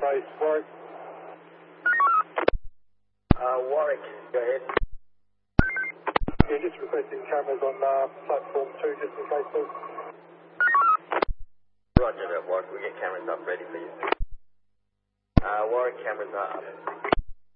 base, Warwick. Warwick, go ahead. Yeah, just requesting cameras on platform 2, just in case, please. Roger that, Warwick. We'll get cameras up ready for you. Warwick, cameras are up.